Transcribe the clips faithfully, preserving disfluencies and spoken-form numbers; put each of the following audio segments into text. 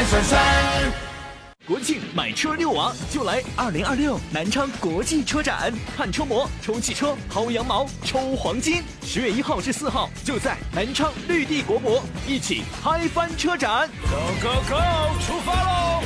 闪闪闪。 国庆买车遛娃就来二零二六南昌国际车展，看车模、抽汽车、薅羊毛、抽黄金。十月一号至四号就在南昌绿地国博，一起嗨翻车展。 Go go go， 出发喽！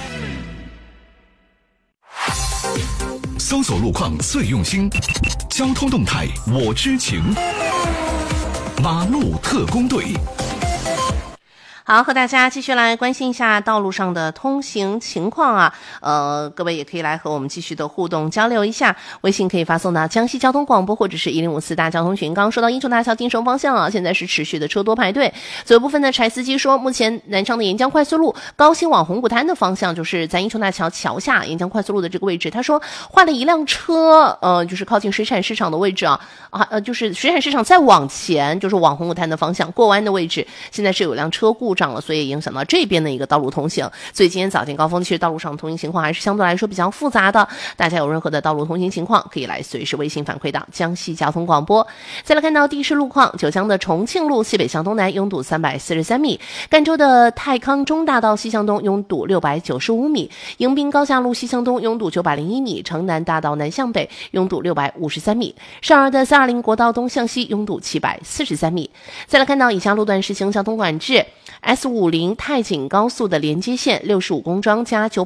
搜索路况最用心，交通动态我知情。马路特工队。 好，和大家继续来关心一下道路上的通行情况啊，呃，各位也可以来和我们继续的互动交流一下，微信可以发送到江西交通广播或者是一零五四大交通群。刚刚说到英雄大桥进城方向啊，现在是持续的车多排队。左右部分的柴司机说，目前南昌的沿江快速路高新往红谷滩的方向，就是在英雄大桥桥下沿江快速路的这个位置，他说换了一辆车，呃，就是靠近水产市场的位置啊，啊，呃，就是水产市场再往前，就是往红谷滩的方向过弯的位置，现在是有辆车故障了，所以影响到这边的一个道路通行。所以今天早间高峰其实道路上通行情况还是相对来说比较复杂的，大家有任何的道路通行情况可以来随时微信反馈到江西交通广播。再来看到地势路况，九江的重庆路西北向东南拥堵三百四十三米，赣州的泰康中大道西向东拥堵六百九十五米，迎宾高架路西向东拥堵九百零一米，城南大道南向北拥堵六百五十三米，少儿的三二零国道东向西拥堵七百四十三米。再来看到以下路段实行交通管制，S 五零太景高速的连接线六十五公庄加九